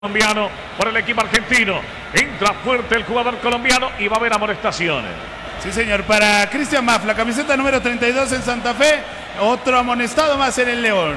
Colombiano por el equipo argentino. Entra fuerte el jugador colombiano y va a haber amonestaciones. Sí, señor. Para Cristian Maff, la camiseta número 32 en Santa Fe. Otro amonestado más en el León.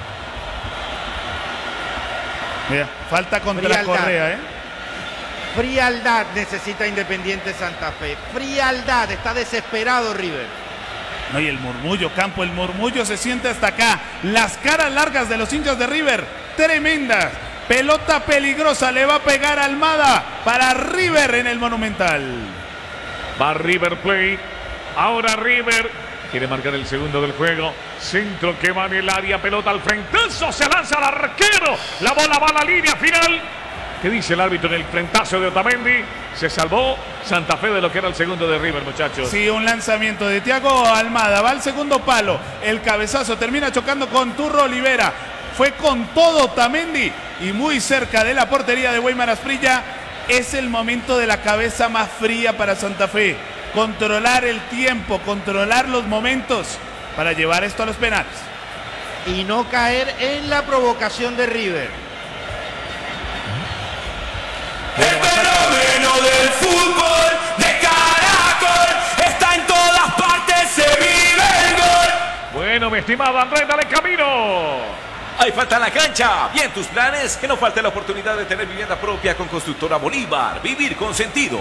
Mira, falta contra Frialdad. Correa, Frialdad necesita Independiente Santa Fe. Frialdad, está desesperado River. No, y el murmullo, Campo, el murmullo se siente hasta acá. Las caras largas de los hinchas de River, tremendas. Pelota peligrosa, le va a pegar Almada para River en el Monumental. Va River Plate. Ahora River quiere marcar el segundo del juego. Centro que va en el área, pelota al frentazo, se lanza al arquero. La bola va a la línea final. ¿Qué dice el árbitro en el frentazo de Otamendi? Se salvó Santa Fe de lo que era el segundo de River, muchachos. Sí, un lanzamiento de Thiago Almada, va al segundo palo. El cabezazo termina chocando con Turro Olivera. Fue con todo Otamendi y muy cerca de la portería de Weimar Asprilla. Es el momento de la cabeza más fría para Santa Fe. Controlar el tiempo, controlar los momentos para llevar esto a los penales. Y no caer en la provocación de River. El fenómeno del fútbol de Caracol está en todas partes, se vive el gol. Bueno, mi estimado Andrés, dale camino. Hay falta en la cancha. Bien tus planes, que no falte la oportunidad de tener vivienda propia con Constructora Bolívar. Vivir con sentido.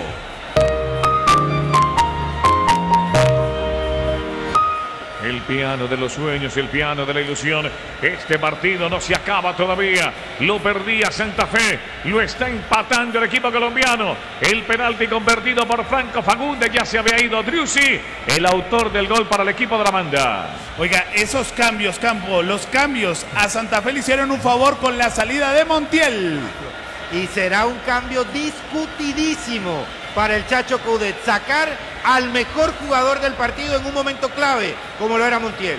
El piano de los sueños, el piano de la ilusión. Este partido no se acaba todavía. Lo perdía Santa Fe. Lo está empatando el equipo colombiano. El penalti convertido por Franco Fagundes. Ya se había ido Driussi, el autor del gol para el equipo de la Manda. Oiga, esos cambios, Campo, los cambios a Santa Fe le hicieron un favor con la salida de Montiel. Y será un cambio discutidísimo para el Chacho Coudet. Sacar al mejor jugador del partido en un momento clave, como lo era Montiel.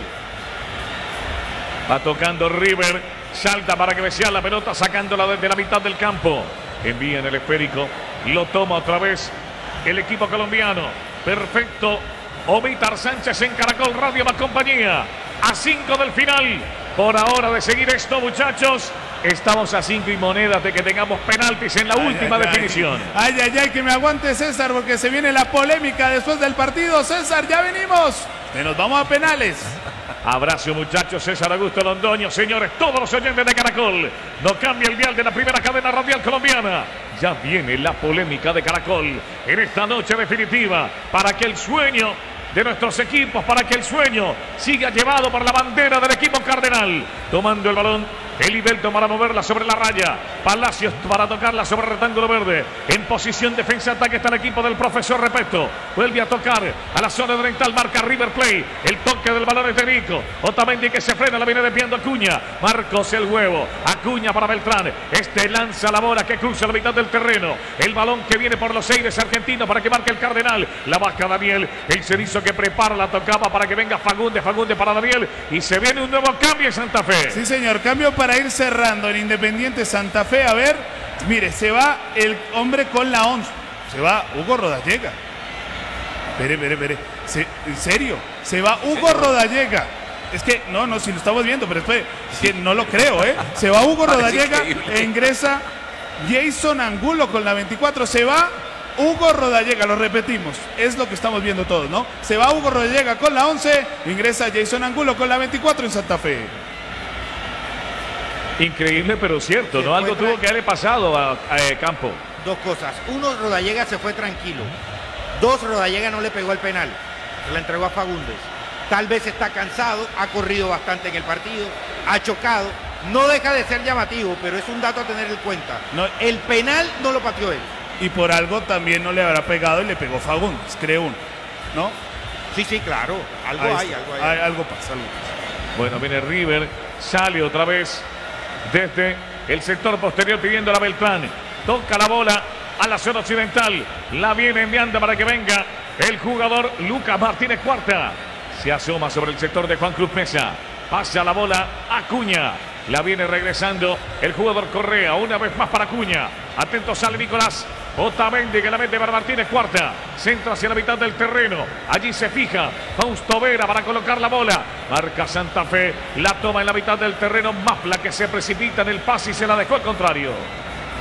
Va tocando River. Salta para que sea la pelota, sacándola desde la mitad del campo. Envía en el esférico. Lo toma otra vez el equipo colombiano. Perfecto. Omitar Sánchez en Caracol Radio más compañía. A 5 del final. Por ahora de seguir esto, muchachos. Estamos a 5 y monedas de que tengamos penaltis en la última definición. Ay, que me aguante César, porque se viene la polémica después del partido. César, ya venimos. Que nos vamos a penales. Abrazo, muchachos. César Augusto Londoño. Señores, todos los oyentes de Caracol. No cambia el dial de la primera cadena radial colombiana. Ya viene la polémica de Caracol en esta noche definitiva para que el sueño de nuestros equipos, para que el sueño siga llevado por la bandera del equipo cardenal. Tomando el balón Elivelto para moverla sobre la raya. Palacios para tocarla sobre el rectángulo verde. En posición defensa-ataque está el equipo del profesor Repeto. Vuelve a tocar a la zona oriental. Marca River Plate. El toque del balón es de Nico. Otamendi que se frena, la viene desviando Acuña. Marcos el huevo. Acuña para Beltrán. Este lanza la bola que cruza la mitad del terreno. El balón que viene por los aires argentinos para que marque el Cardenal. La baja Daniel. El cerizo que prepara la tocaba para que venga Fagundes. Fagundes para Daniel. Y se viene un nuevo cambio en Santa Fe. Sí, señor. Cambio para ir cerrando en Independiente Santa Fe. A ver, mire, se va el hombre con la 11. Se va Hugo Rodallega. Espere. ¿En serio? Se va Hugo Rodallega. Es que, no, si lo estamos viendo, pero espere, es que no lo creo, Se va Hugo Rodallega e ingresa Jason Angulo con la 24. Se va Hugo Rodallega, lo repetimos, es lo que estamos viendo todos, ¿no? Se va Hugo Rodallega con la 11, ingresa Jason Angulo con la 24 en Santa Fe. Increíble, pero cierto, ¿no? Algo tuvo que haberle pasado a Campo. Dos cosas. Uno, Rodallega se fue tranquilo. Dos, Rodallega no le pegó el penal. Se la entregó a Fagundes. Tal vez está cansado, ha corrido bastante en el partido, ha chocado. No deja de ser llamativo, pero es un dato a tener en cuenta. No, el penal no lo pateó él. Y por algo también no le habrá pegado y le pegó Fagundes, creo uno, ¿no? Sí, algo hay. Algo pasa. Bueno, viene River, sale otra vez desde el sector posterior pidiendo a Beltrán. Toca la bola a la zona occidental. La viene enviando para que venga el jugador Lucas Martínez Cuarta. Se asoma sobre el sector de Juan Cruz Mesa. Pasa la bola a Acuña. La viene regresando el jugador Correa. Una vez más para Acuña. Atento sale Nicolás. Otamendi que la mete para Martínez Cuarta. Centra hacia la mitad del terreno. Allí se fija Fausto Vera para colocar la bola. Marca Santa Fe. La toma en la mitad del terreno. Mafla que se precipita en el pase y se la dejó al contrario.